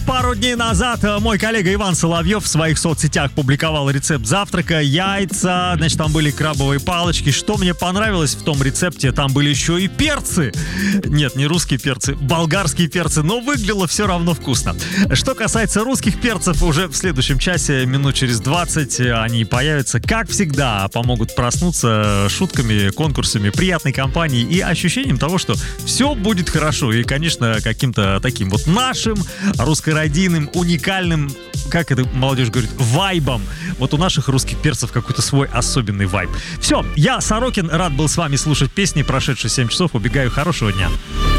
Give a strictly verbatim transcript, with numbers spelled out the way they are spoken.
пару дней назад мой коллега Иван Соловьев в своих соцсетях публиковал рецепт завтрака. Яйца, значит, там были крабовые палочки. Что мне понравилось в том рецепте, там были еще и перцы. Нет, не русские перцы, болгарские перцы, но выглядело все равно вкусно. Что касается русских перцев, уже в следующем часе, минут через двадцать, они появятся, как всегда, помогут проснуться шутками, конкурсами, приятной компанией и ощущением того, что все будет хорошо. И, конечно, каким-то таким вот нашим, русско-родийным, уникальным, как это молодежь говорит, вайбом. Вот у наших русских перцев какой-то свой особенный вайб. Все, я, Сорокин, рад был с вами слушать песни. Прошедшие семь часов, убегаю. Хорошего дня.